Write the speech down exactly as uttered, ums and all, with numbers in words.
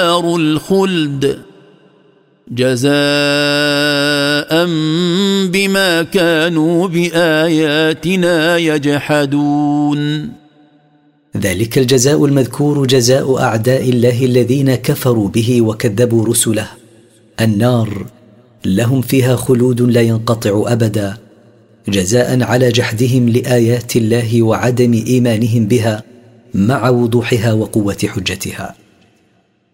دار الخلد جزاء بما كانوا بآياتنا يجحدون. ذلك الجزاء المذكور جزاء أعداء الله الذين كفروا به وكذبوا رسله، النار لهم فيها خلود لا ينقطع أبدا، جزاء على جحدهم لآيات الله وعدم إيمانهم بها مع وضوحها وقوة حجتها.